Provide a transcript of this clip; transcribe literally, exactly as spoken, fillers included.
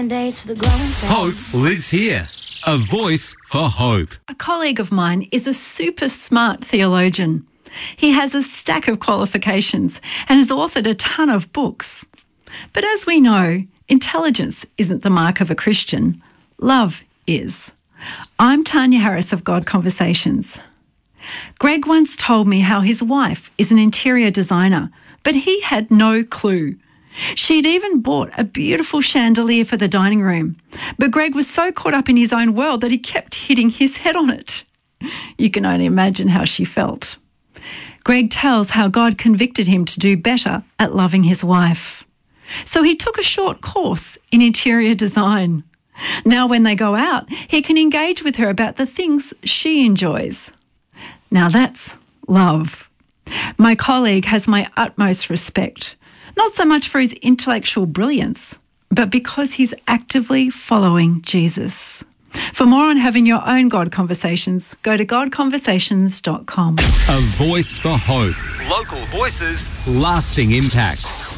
Days for the glowing Hope lives here. A voice for hope. A colleague of mine is a super smart theologian. He has a stack of qualifications and has authored a ton of books. But as we know, intelligence isn't the mark of a Christian. Love is. I'm Tanya Harris of God Conversations. Greg once told me how his wife is an interior designer, but he had no clue. She'd even bought a beautiful chandelier for the dining room, but Greg was so caught up in his own world that he kept hitting his head on it. You can only imagine how she felt. Greg tells how God convicted him to do better at loving his wife. So he took a short course in interior design. Now when they go out, he can engage with her about the things she enjoys. Now that's love. My colleague has my utmost respect. Not so much for his intellectual brilliance, but because he's actively following Jesus. For more on having your own God Conversations, go to god conversations dot com. A voice for hope. Local voices, lasting impact.